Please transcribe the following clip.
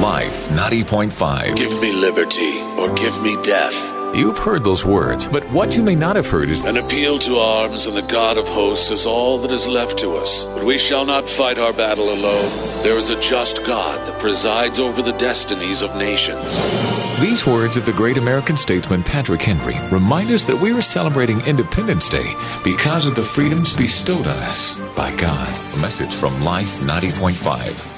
Life 90.5. Give me liberty or give me death. You've heard those words, but what you may not have heard is An appeal to arms and the God of hosts is all that is left to us. But we shall not fight our battle alone. There is a just God that presides over the destinies of nations. These words of the great American statesman Patrick Henry remind us that we are celebrating Independence Day because of the freedoms bestowed on us by God. A message from Life 90.5.